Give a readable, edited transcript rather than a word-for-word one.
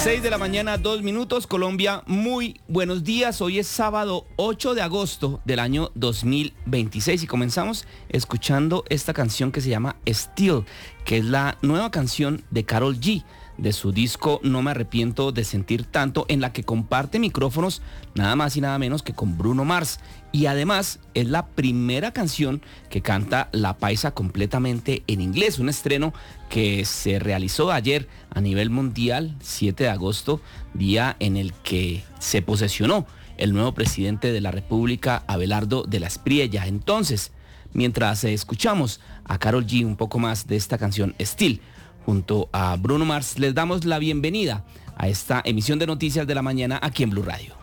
6 de la mañana, 2 minutos, Colombia, muy buenos días. Hoy es sábado 8 de agosto del año 2026 y comenzamos escuchando esta canción que se llama Still, que es la nueva canción de Karol G, de su disco No me arrepiento de sentir tanto, en la que comparte micrófonos nada más y nada menos que con Bruno Mars. Y además es la primera canción que canta La Paisa completamente en inglés, un estreno que se realizó ayer a nivel mundial, 7 de agosto, día en el que se posesionó el nuevo presidente de la República, Abelardo de la Espriella. Entonces, mientras escuchamos a Karol G un poco más de esta canción Still, junto a Bruno Mars, les damos la bienvenida a esta emisión de Noticias de la Mañana aquí en Blue Radio.